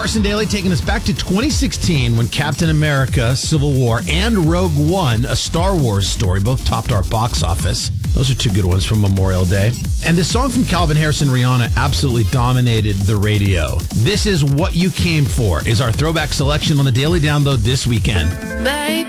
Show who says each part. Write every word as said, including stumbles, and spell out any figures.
Speaker 1: Carson Daly taking us back to twenty sixteen when Captain America, Civil War, and Rogue One, a Star Wars story, both topped our box office. Those are two good ones from Memorial Day. And this song from Calvin Harris and Rihanna absolutely dominated the radio. This is What You Came For, is our throwback selection on the Daily Download this weekend.
Speaker 2: Baby.